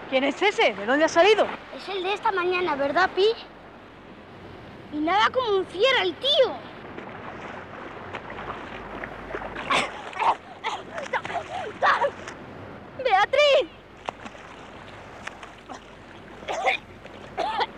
¿Quién es ese? ¿De dónde ha salido? Es el de esta mañana, ¿verdad, Pi? Y nada como un fiera el tío. ¡Beatriz!